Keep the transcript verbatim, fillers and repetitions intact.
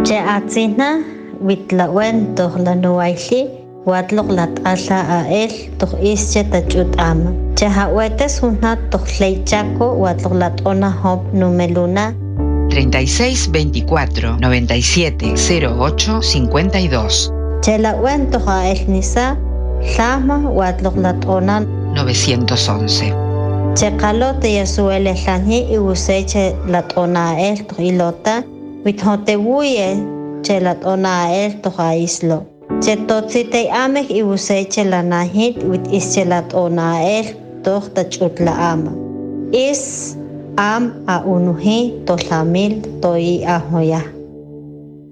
Che atzina witlawen toh la nuaili watlok lat ala a el toh ische tachut ama. Che hawetes una toh leichaco watlok lat ona hop numeluna. treinta y seis veinticuatro noventa y siete cero ocho cincuenta y dos. Che la wen toh a el nisa lama watlok lat ona novecientos once. Che kalote yasuele lani y useche lat ona el toh ilota withote wuye che lat ona el toh a islo. Che totzite amek y useche la nahit wit ische lat ona el toh tachut la ama. Is am a unuhi to lamil to i ahoya.